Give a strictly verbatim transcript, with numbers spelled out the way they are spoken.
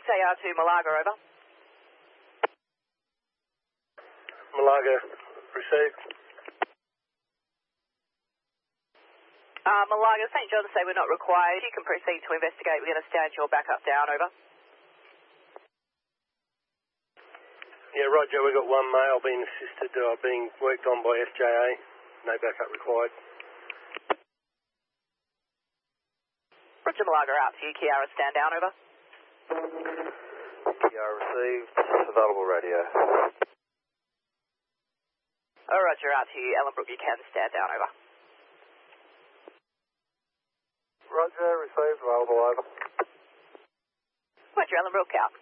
six A R to Malaga, over. Malaga, received. Uh, Malaga, Saint John say we're not required. You can proceed to investigate. We're going to stand your backup down, over. Yeah, Roger, we've got one male being assisted, uh, being worked on by F J A. No backup required. Roger, Malaga out to you. Kiara, stand down, over. Kiara received. Available radio. Oh, Roger, out to you. Ellenbrook, you can stand down, over. Roger, received. Available, over. Roger, Ellenbrook, out.